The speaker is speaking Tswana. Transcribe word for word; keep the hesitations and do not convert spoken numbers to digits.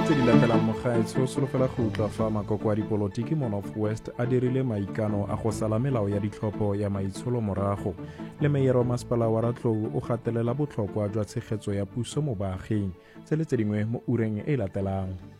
tse di latelang mogaetsho solofela go utlwa fa makoko a dipolotiki mo North West a dirile maikano a go sala melao ya ditlhopho ya maitsholo morago, le meiara wa masepala wa Ratlou o gatelela botlhokwa jwa tshegetso ya puso mo baaging. Tse le tse dingwe mo ureng e latelang.